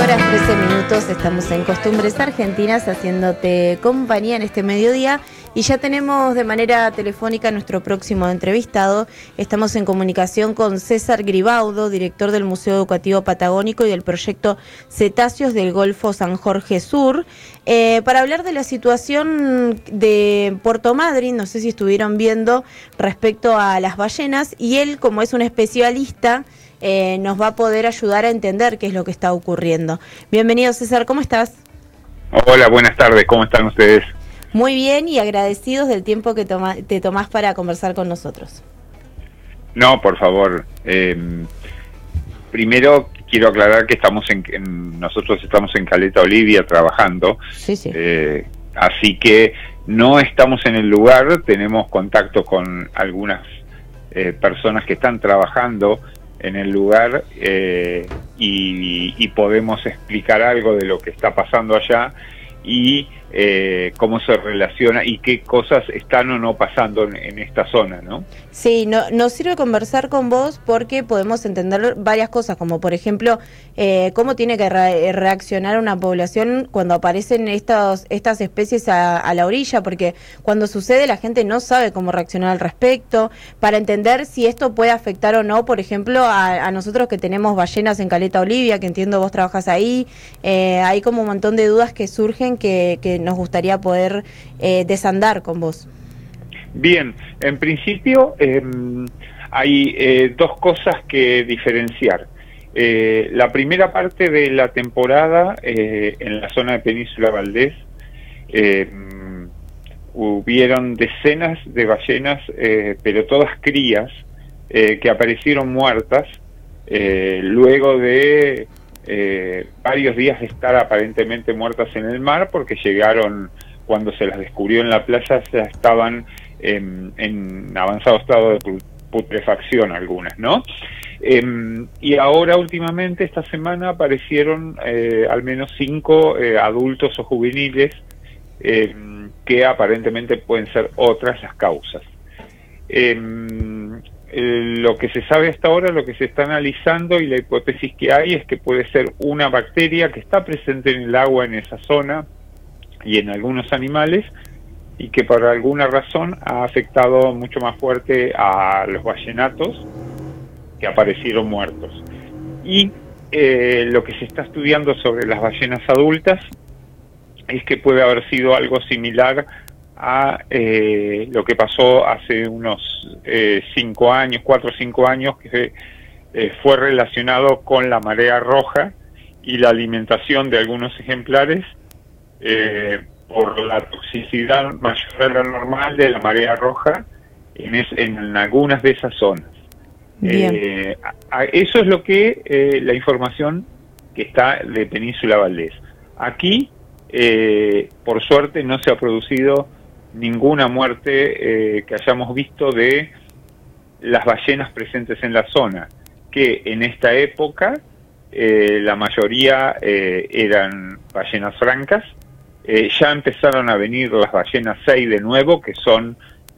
horas 13 minutos, estamos en Costumbres Argentinas haciéndote compañía en este mediodía y ya tenemos de manera telefónica a nuestro próximo entrevistado. Estamos en comunicación con César Gribaudo, director del Museo Educativo Patagónico y del proyecto Cetáceos del Golfo San Jorge Sur, para hablar de la situación de Puerto Madryn. No sé si estuvieron viendo respecto a las ballenas, y él, como es un especialista, nos va a poder ayudar a entender qué es lo que está ocurriendo. Bienvenido, César, ¿cómo estás? Hola, buenas tardes, ¿cómo están ustedes? Muy bien, y agradecidos del tiempo que te tomás para conversar con nosotros. No, por favor. Primero quiero aclarar que nosotros estamos en Caleta Olivia trabajando. Sí, sí. Así que no estamos en el lugar, tenemos contacto con algunas personas que están trabajando en el lugar y podemos explicar algo de lo que está pasando allá y cómo se relaciona y qué cosas están o no pasando en esta zona, ¿no? Sí, nos sirve conversar con vos porque podemos entender varias cosas, como por ejemplo, cómo tiene que reaccionar una población cuando aparecen estas especies a la orilla, porque cuando sucede la gente no sabe cómo reaccionar al respecto, para entender si esto puede afectar o no, por ejemplo, a nosotros que tenemos ballenas en Caleta Olivia, que entiendo vos trabajás ahí. Hay como un montón de dudas que surgen que nos gustaría poder desandar con vos. Bien, en principio hay dos cosas que diferenciar. La primera parte de la temporada en la zona de Península Valdés hubieron decenas de ballenas, pero todas crías, que aparecieron muertas luego de varios días de estar aparentemente muertas en el mar, porque llegaron, cuando se las descubrió en la playa, ya estaban en avanzado estado de putrefacción algunas, ¿no? Y ahora últimamente, esta semana, aparecieron al menos 5 adultos o juveniles que aparentemente pueden ser otras las causas. Lo que se sabe hasta ahora, lo que se está analizando y la hipótesis que hay es que puede ser una bacteria que está presente en el agua en esa zona y en algunos animales, y que por alguna razón ha afectado mucho más fuerte a los ballenatos, que aparecieron muertos. Y lo que se está estudiando sobre las ballenas adultas es que puede haber sido algo similar a lo que pasó hace unos 4 o 5 años, que fue relacionado con la marea roja y la alimentación de algunos ejemplares por la toxicidad mayor a la normal de la marea roja en algunas de esas zonas. Eso es lo que la información que está de Península Valdés. Aquí, por suerte, no se ha producido ninguna muerte que hayamos visto de las ballenas presentes en la zona, que en esta época la mayoría eran ballenas francas. Ya empezaron a venir las ballenas 6 de nuevo, que son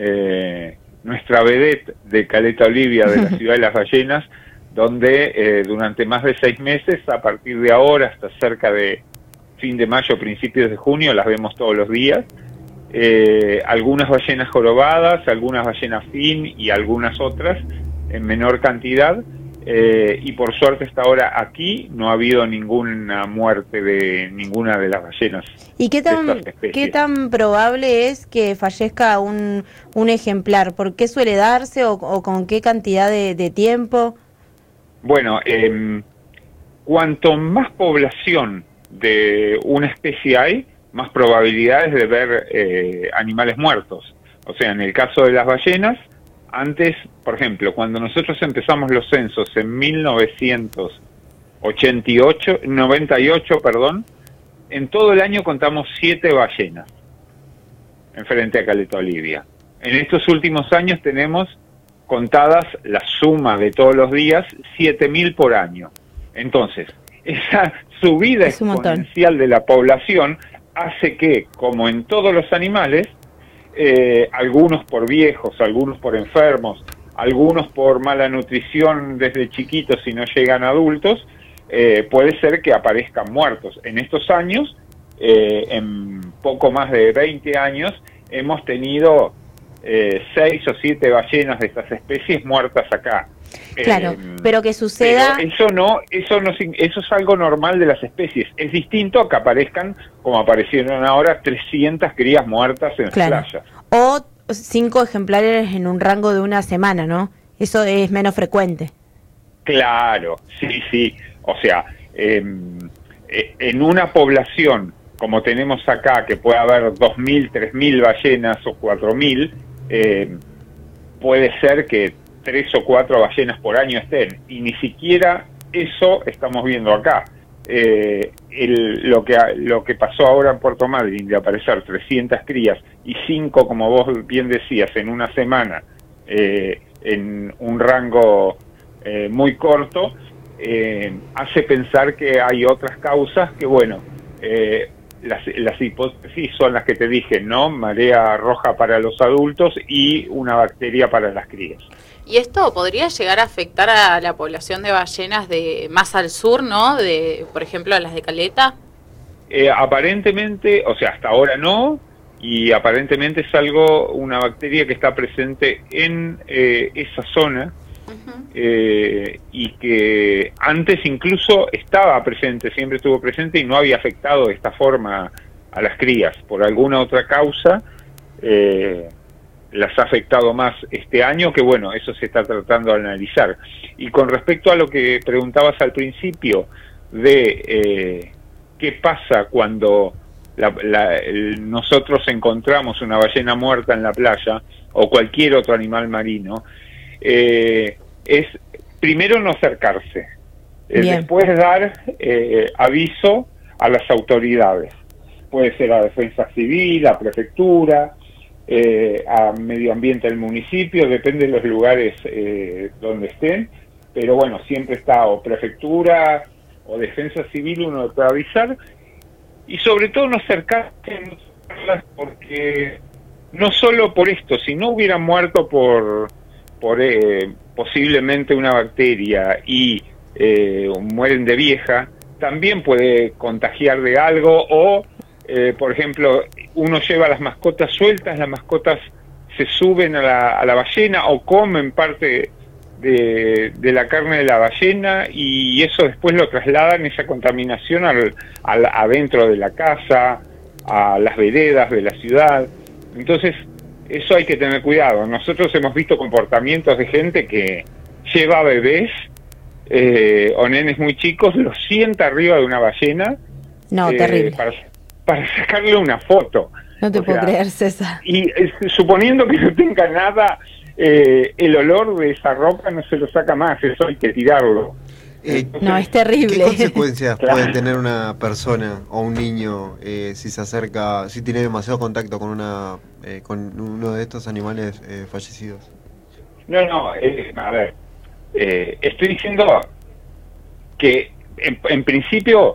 nuestra vedette de Caleta Olivia, de la ciudad de las ballenas, donde durante más de 6 meses, a partir de ahora hasta cerca de fin de mayo, principios de junio, las vemos todos los días. Algunas ballenas jorobadas, algunas ballenas fin y algunas otras en menor cantidad, y por suerte hasta ahora aquí no ha habido ninguna muerte de ninguna de las ballenas. ¿Y qué tan probable es que fallezca un ejemplar? ¿Por qué suele darse o con qué cantidad de tiempo? Bueno, cuanto más población de una especie hay, más probabilidades de ver animales muertos. O sea, en el caso de las ballenas, antes, por ejemplo, cuando nosotros empezamos los censos en 98, en todo el año contamos 7 ballenas en frente a Caleta Olivia. En estos últimos años tenemos contadas, la suma de todos los días, 7.000 por año. Entonces, esa subida exponencial de la población hace que, como en todos los animales, algunos por viejos, algunos por enfermos, algunos por mala nutrición desde chiquitos y no llegan a adultos, puede ser que aparezcan muertos. En estos años, en poco más de 20 años, hemos tenido 6 o 7 ballenas de estas especies muertas acá. Claro, pero que suceda... Pero eso es algo normal de las especies. Es distinto a que aparezcan, como aparecieron ahora, 300 crías muertas en las playas. O 5 ejemplares en un rango de una semana, ¿no? Eso es menos frecuente. Claro, sí. O sea, en una población como tenemos acá, que puede haber 2.000, 3.000 ballenas o 4.000, puede ser que 3 o 4 ballenas por año estén, y ni siquiera eso estamos viendo acá. Lo que pasó ahora en Puerto Madryn, de aparecer 300 crías y 5, como vos bien decías, en una semana, en un rango muy corto, hace pensar que hay otras causas que, bueno, las hipótesis son las que te dije, ¿no? Marea roja para los adultos y una bacteria para las crías. ¿Y esto podría llegar a afectar a la población de ballenas de más al sur, ¿no? De, por ejemplo, a las de Caleta. Aparentemente, o sea, hasta ahora no, y aparentemente es una bacteria que está presente en esa zona. Y que antes incluso estaba presente, siempre estuvo presente y no había afectado de esta forma a las crías. Por alguna otra causa las ha afectado más este año, que bueno, eso se está tratando de analizar. Y con respecto a lo que preguntabas al principio de qué pasa cuando nosotros encontramos una ballena muerta en la playa o cualquier otro animal marino, es primero no acercarse, después dar aviso a las autoridades, puede ser a Defensa Civil, a Prefectura, a Medio Ambiente del municipio, depende de los lugares donde estén, pero bueno, siempre está o Prefectura o Defensa Civil, uno puede avisar, y sobre todo no acercarse, porque no solo por esto, si no hubieran muerto por posiblemente una bacteria y mueren de vieja, también puede contagiar de algo, o por ejemplo, uno lleva las mascotas sueltas, las mascotas se suben a la ballena o comen parte de la carne de la ballena, y eso después lo trasladan, esa contaminación adentro de la casa, a las veredas de la ciudad. Entonces eso hay que tener cuidado. Nosotros hemos visto comportamientos de gente que lleva bebés o nenes muy chicos, los sienta arriba de una ballena. No, terrible. Para sacarle una foto. No te puedo creer, César. Y suponiendo que no tenga nada, el olor de esa ropa no se lo saca más, eso hay que tirarlo. No, es terrible. ¿Qué consecuencias puede tener una persona o un niño si se acerca, si tiene demasiado contacto con uno de estos animales fallecidos? No, a ver, estoy diciendo que en principio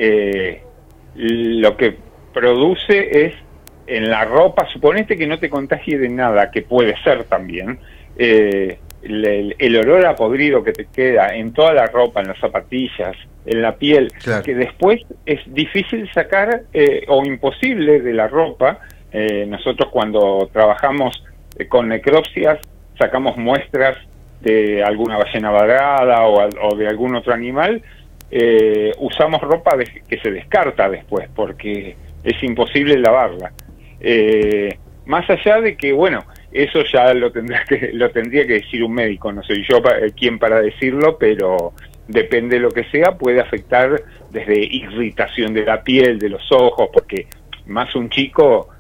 lo que produce es en la ropa, suponete que no te contagie de nada, que puede ser también, el olor a podrido que te queda en toda la ropa, en las zapatillas, en la piel, claro, que después es difícil sacar o imposible de la ropa. Nosotros cuando trabajamos con necropsias sacamos muestras de alguna ballena varada o de algún otro animal, usamos ropa que se descarta después porque es imposible lavarla. Más allá de que, bueno, eso ya lo tendría que decir un médico, no soy yo quien para decirlo, pero depende de lo que sea, puede afectar desde irritación de la piel, de los ojos, porque más un chico,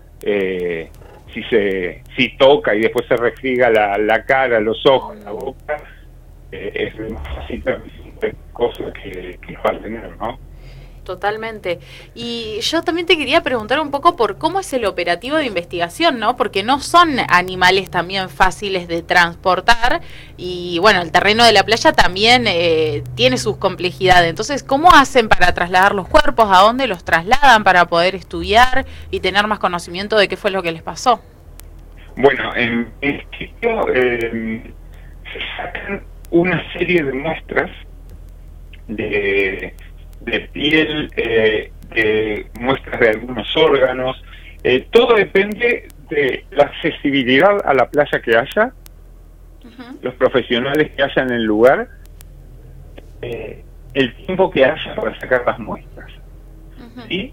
si toca y después se refriega la cara, los ojos, la boca, es más fácil cosas que va a tener, ¿no? Totalmente. Y yo también te quería preguntar un poco por cómo es el operativo de investigación, ¿no? Porque no son animales también fáciles de transportar y, bueno, el terreno de la playa también tiene sus complejidades. Entonces, ¿cómo hacen para trasladar los cuerpos? ¿A dónde los trasladan para poder estudiar y tener más conocimiento de qué fue lo que les pasó? Bueno, en principio se sacan una serie de muestras de piel, de muestras de algunos órganos. Todo depende de la accesibilidad a la playa que haya, los profesionales que haya en el lugar, el tiempo que haya para sacar las muestras. ¿Sí?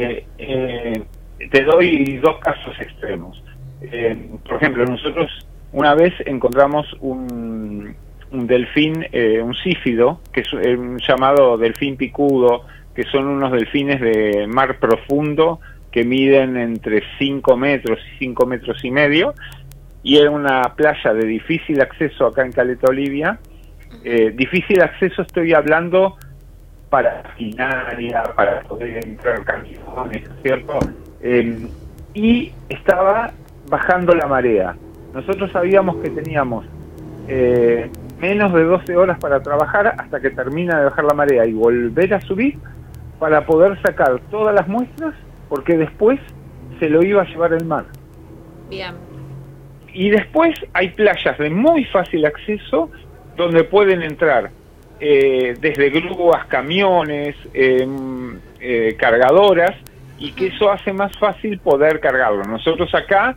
Te doy dos casos extremos. Por ejemplo, nosotros una vez encontramos un delfín, un sífido, que es un llamado delfín picudo, que son unos delfines de mar profundo que miden entre 5 metros y 5 metros y medio, y era una playa de difícil acceso acá en Caleta Olivia. Difícil acceso estoy hablando para maquinaria, para poder entrar camiones, ¿cierto? Y estaba bajando la marea. Nosotros sabíamos que teníamos menos de 12 horas para trabajar hasta que termina de bajar la marea y volver a subir para poder sacar todas las muestras, porque después se lo iba a llevar el mar. Bien. Y después hay playas de muy fácil acceso donde pueden entrar desde grúas, camiones, cargadoras, y que eso hace más fácil poder cargarlo. Nosotros acá,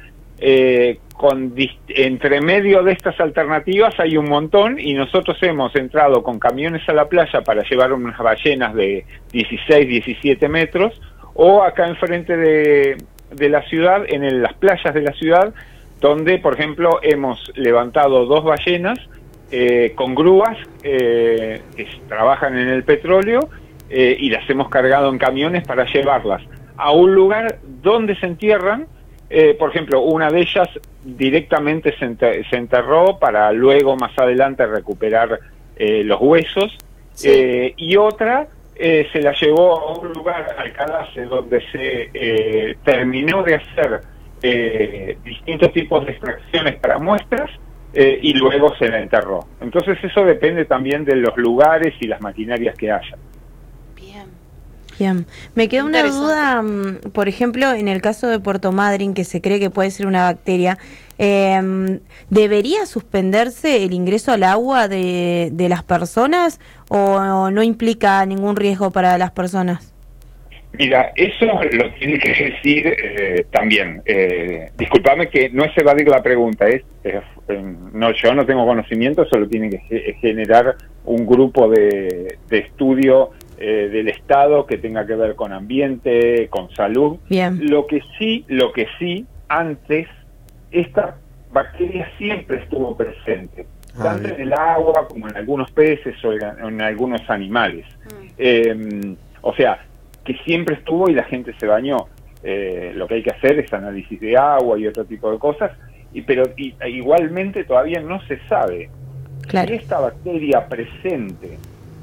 entre medio de estas alternativas hay un montón, y nosotros hemos entrado con camiones a la playa para llevar unas ballenas de 16, 17 metros, o acá enfrente de la ciudad, en las playas de la ciudad, donde, por ejemplo, hemos levantado 2 ballenas con grúas que trabajan en el petróleo, y las hemos cargado en camiones para llevarlas a un lugar donde se entierran. Por ejemplo, una de ellas directamente se enterró para luego, más adelante, recuperar los huesos, y otra se la llevó a un lugar, Alcalace, donde se terminó de hacer distintos tipos de extracciones para muestras, y luego se la enterró. Entonces eso depende también de los lugares y las maquinarias que haya. Bien. Me queda una duda, por ejemplo, en el caso de Puerto Madryn, que se cree que puede ser una bacteria, ¿debería suspenderse el ingreso al agua de las personas o no implica ningún riesgo para las personas? Mira, eso lo tiene que decir también. Discúlpame que no es evadir la pregunta, no, yo no tengo conocimiento, eso lo tiene que generar un grupo de estudio del Estado que tenga que ver con ambiente, con salud. Bien. Lo que sí, antes, esta bacteria siempre estuvo presente, tanto en el agua como en algunos peces o en algunos animales. O sea, que siempre estuvo y la gente se bañó. Lo que hay que hacer es análisis de agua y otro tipo de cosas, pero igualmente todavía no se sabe si esta bacteria presente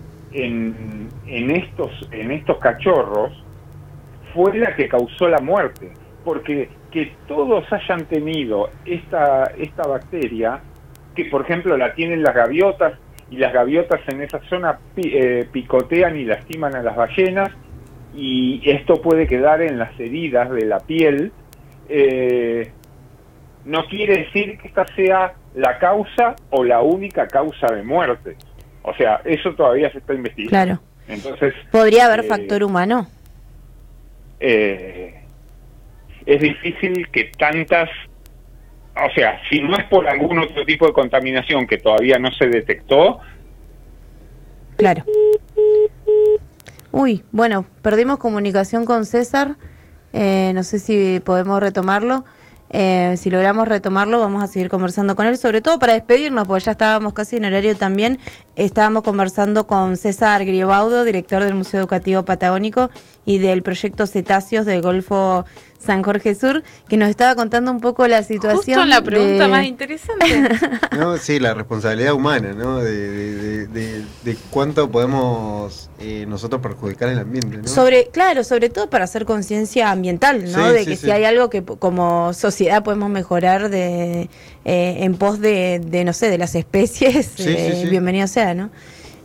en estos cachorros fue la que causó la muerte, porque que todos hayan tenido esta bacteria, que por ejemplo la tienen las gaviotas, y las gaviotas en esa zona picotean y lastiman a las ballenas, y esto puede quedar en las heridas de la piel, no quiere decir que esta sea la causa o la única causa de muerte. O sea, eso todavía se está investigando. Claro. Entonces, ¿podría haber factor humano? Es difícil que tantas... O sea, si no es por algún otro tipo de contaminación que todavía no se detectó... Claro. Uy, bueno, perdimos comunicación con César. No sé si podemos retomarlo. Si logramos retomarlo, vamos a seguir conversando con él, sobre todo para despedirnos, porque ya estábamos casi en horario también. Estábamos conversando con César Gribaudo, director del Museo Educativo Patagónico y del proyecto Cetáceos del Golfo San Jorge Sur, que nos estaba contando un poco la situación. Justo en la pregunta más interesante. No, sí, la responsabilidad humana, ¿no? De cuánto podemos nosotros perjudicar el ambiente, ¿no? Sobre todo para hacer conciencia ambiental, ¿no? Sí, de que si hay algo que como sociedad podemos mejorar en pos de no sé, de las especies, bienvenido sea, ¿no?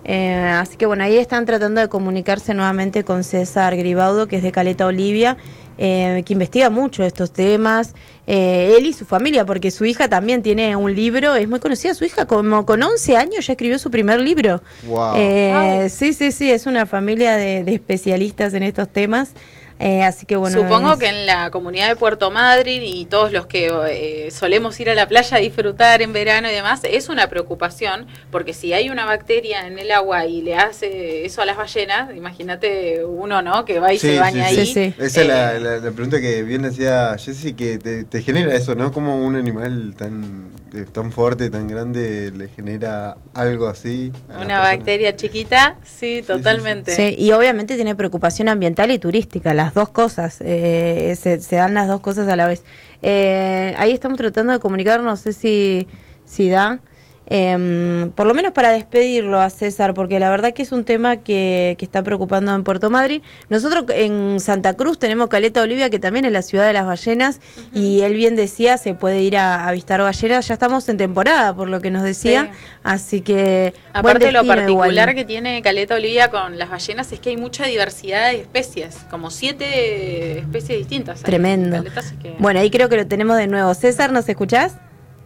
Así que bueno, ahí están tratando de comunicarse nuevamente con César Gribaudo, que es de Caleta Olivia, que investiga mucho estos temas, él y su familia, porque su hija también tiene un libro, es muy conocida su hija, como con 11 años ya escribió su primer libro. Wow. Sí, es una familia de especialistas en estos temas. Así que bueno, supongo que en la comunidad de Puerto Madryn y todos los que solemos ir a la playa a disfrutar en verano y demás, es una preocupación, porque si hay una bacteria en el agua y le hace eso a las ballenas, imagínate uno, ¿no? Que va y se baña ahí. Sí. Esa es la pregunta que bien decía Jessy, que te genera eso, ¿no? Como un animal tan fuerte, tan grande, le genera algo así. Una bacteria chiquita, sí, totalmente. Sí, y obviamente tiene preocupación ambiental y turística, las dos cosas, se dan las dos cosas a la vez. Ahí estamos tratando de comunicar, no sé si da, por lo menos para despedirlo a César, porque la verdad que es un tema que está preocupando en Puerto Madryn. Nosotros en Santa Cruz tenemos Caleta Olivia, que también es la ciudad de las ballenas, y él bien decía, se puede ir a avistar ballenas, ya estamos en temporada, por lo que nos decía, así que... Aparte lo particular que tiene Caleta Olivia con las ballenas es que hay mucha diversidad de especies, como 7 especies distintas. Tremendo. Caletas, que... Bueno, ahí creo que lo tenemos de nuevo. César, ¿nos escuchás?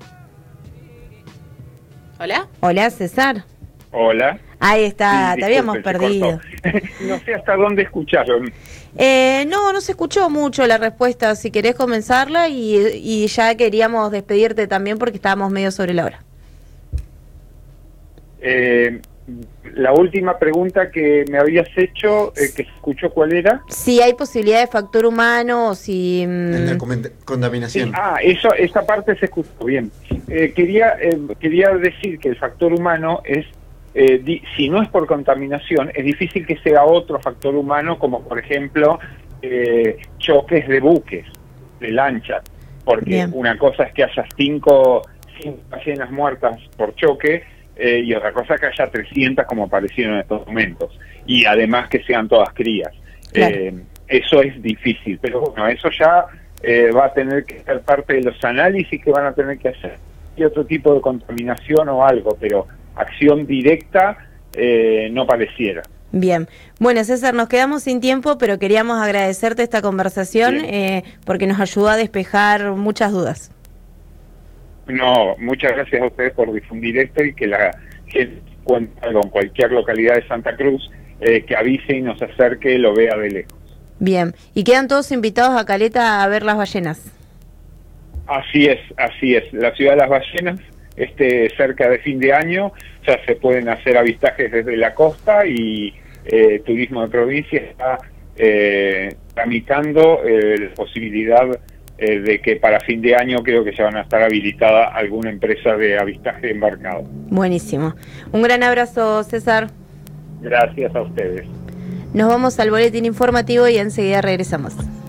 ¿Hola? Hola, César. Hola. Ahí está, Sí, te habíamos disculpe, perdido. No sé hasta dónde escucharon. No se escuchó mucho la respuesta. Si querés comenzarla y ya queríamos despedirte también porque estábamos medio sobre la hora. La última pregunta que me habías hecho, que se escuchó, ¿cuál era? Si hay posibilidad de factor humano o si... En la contaminación. Sí, esa parte se escuchó bien. Quería decir que el factor humano es, si no es por contaminación, es difícil que sea otro factor humano, como por ejemplo choques de buques, de lanchas, porque bien. Una cosa es que haya 5 ballenas muertas por choque, y otra cosa que haya 300 como aparecieron en estos momentos, y además que sean todas crías. Claro. Eso es difícil, pero bueno, eso ya va a tener que ser parte de los análisis que van a tener que hacer, y otro tipo de contaminación o algo, pero acción directa no pareciera. Bien. Bueno, César, nos quedamos sin tiempo, pero queríamos agradecerte esta conversación porque nos ayudó a despejar muchas dudas. No, muchas gracias a ustedes por difundir esto y que la gente cuenta con cualquier localidad de Santa Cruz que avise y nos acerque, lo vea de lejos. Bien, y quedan todos invitados a Caleta a ver las ballenas. Así es. La ciudad de las ballenas, cerca de fin de año, ya se pueden hacer avistajes desde la costa y Turismo de Provincia está tramitando la posibilidad de que para fin de año creo que ya van a estar habilitada alguna empresa de avistaje embarcado. Buenísimo. Un gran abrazo, César. Gracias a ustedes. Nos vamos al boletín informativo y enseguida regresamos.